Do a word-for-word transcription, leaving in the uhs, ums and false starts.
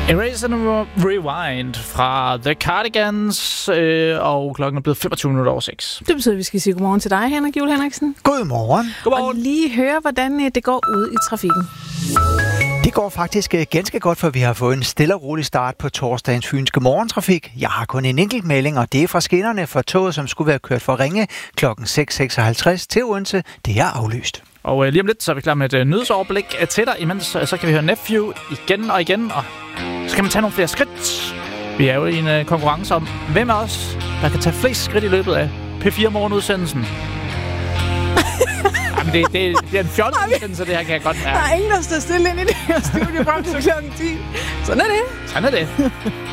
Erase and Rewind fra The Cardigans, øh, og klokken er blevet femogtyve minutter over seks. Det betyder, at vi skal sige godmorgen til dig, Henrik Juhl Henriksen. Godmorgen. Godmorgen. Og lige høre, hvordan det går ud i trafikken. Det går faktisk ganske godt, for vi har fået en stille og rolig start på torsdagens fynske morgentrafik. Jeg har kun en enkelt melding, og det er fra skinnerne for toget, som skulle være kørt fra Ringe klokken seks seksoghalvtreds til Odense. Det er aflyst. Og øh, lige om lidt, så er vi klar med et øh, nyhedsoverblik til dig. Imens øh, så kan vi høre Nephew igen og igen, og så kan man tage nogle flere skridt. Vi er jo i en øh, konkurrence om, hvem af os, der kan tage flest skridt i løbet af P fire morgenudsendelsen. Jamen, det, det, det er en fjollet udsendelse, det her kan jeg godt være. Der er ingen, der står stille ind i det her studie frem til klokken ti. Sådan er det. Sådan er det.